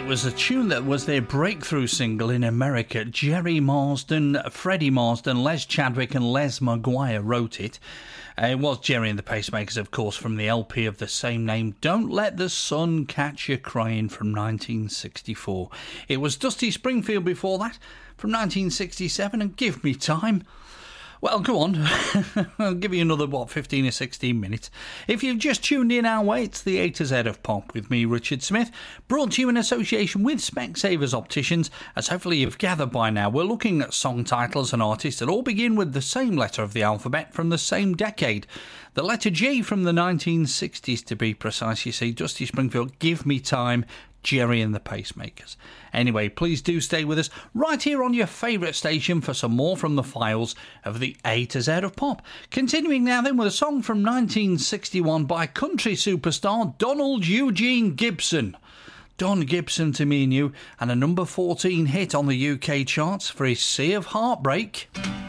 was a tune that was their breakthrough single in America. Jerry Marsden, Freddie Marsden, Les Chadwick and Les Maguire wrote it. It was Jerry and the Pacemakers, of course, from the LP of the same name, Don't Let the Sun Catch You Crying, from 1964. It was Dusty Springfield before that, from 1967, and Give Me Time. Well, go on. I'll give you another, 15 or 16 minutes. If you've just tuned in our way, it's the A to Z of Pop with me, Richard Smith, brought to you in association with Specsavers Opticians. As hopefully you've gathered by now, we're looking at song titles and artists that all begin with the same letter of the alphabet from the same decade. The letter G from the 1960s, to be precise. You see, Dusty Springfield, Give Me Time, Jerry and the Pacemakers. Anyway, please do stay with us right here on your favourite station for some more from the files of the A to Z of Pop. Continuing now then with a song from 1961 by country superstar Donald Eugene Gibson. Don Gibson to me and you, and a number 14 hit on the UK charts for his Sea of Heartbreak.